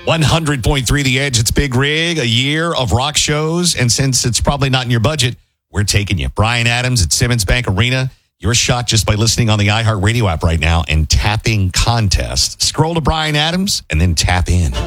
100.3 The Edge. It's Big Rig, a year of rock shows. And since it's probably not in your budget, we're taking you. Bryan Adams at Simmons Bank Arena. Your shot just by listening on the iHeartRadio app right now and tapping contest. Scroll to Bryan Adams and then tap in.